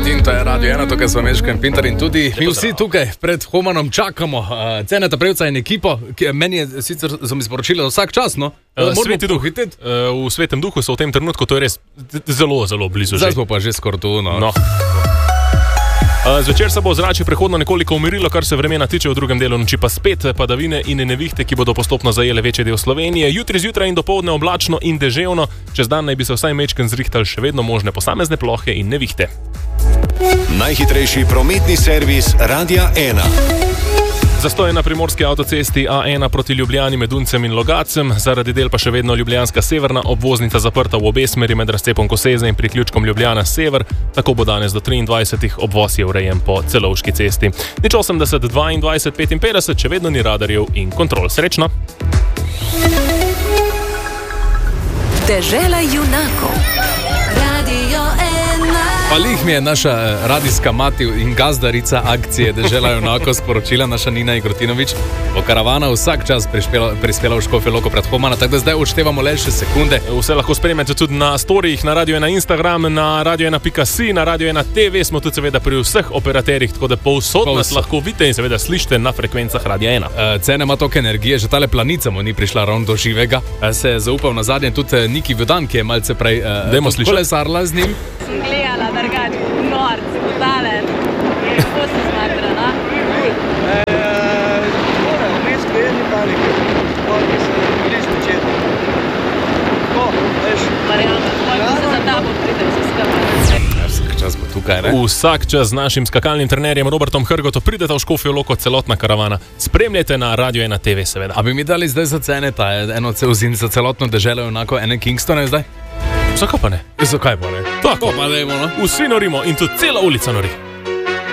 In to je Radio 1, tukaj smo Meško in Pintar in tudi mi vsi tukaj pred Humanom čakamo. Ceneta Prevca in ekipo, ki meni je sicer mi sporočila vsak čas, no? Sveti duh. V Svetem duhu so v tem trenutku, to je res zelo, zelo blizu. Zdaj smo pa že skoraj tu, no. Zvečer se bo ozračje prehodno nekoliko umirilo, kar se vremena tiče, v drugem delu noči pa spet padavine in nevihte, ki bodo postopno zajele večji del Slovenije. Jutri zjutraj in dopoldne oblačno in deževno, čez dan naj bi se vsaj mečken zrihtali še vedno možne posamezne plohe in nevihte. Najhitrejši prometni servis Radia 1. Zastoj na primorski avtocesti A1 proti Ljubljani med Duncem in Logacem, zaradi del pa še vedno ljubljanska severna obvoznica zaprta v obe smeri med razcepom Koseze in priključkom Ljubljana sever, tako bo danes do 23. obvoz je urejen po Celovški cesti. Nič 80 22 55, še vedno ni radarjev in kontrol. Srečno! Dežela junakov. Radio 1. Palih mi je naša radijska mati in gazdarica akcije Dežela junakov sporočila, naša Nina Igrotinovič. Bo karavana vsak čas prispela v Škofjo Loko pred Humana, tako da zdaj odštevamo le še sekunde. Vse lahko spremljate tudi na storijih, na Radio 1 Instagram, na radio1.si, na Radio 1 TV, smo tudi seveda pri vseh operaterjih, tako da povsod nas lahko vidite in seveda slišite na frekvencah Radio 1. Cene ima toliko energije, že tale planica mu ni prišla ravno do živega. Se je zaupal na zadnje tudi Niki Vodan, ki je malce prej kolesarila z njim. Sem gledala drugače, norc, brutalen. Kako se smakra, na? Vmes gledni panike, ki se bliž začeti. Tako, veš. Marjana, koliko se za tabo pride, se skrba. Vsak čas bo tukaj, ne? Vsak čas z našim skakalnim trenerjem Robertom Hrgotom prideta v Škofjo Loko celotna karavana. Spremljajte na Radio 1 TV, seveda. A bi mi dali zdaj za cene ta eno celzin za celotno Deželo junakov, ene Kingstone zdaj? Zakaj pa ne? Zakaj pa ne? Tako pa dajmo, no? Vsi norimo in tudi cela ulica nori.